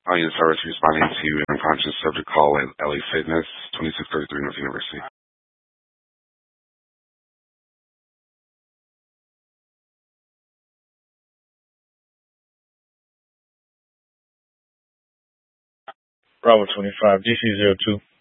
Audience service responding to an unconscious subject call at LA Fitness, 2633 North University. Bravo 25, DC 02.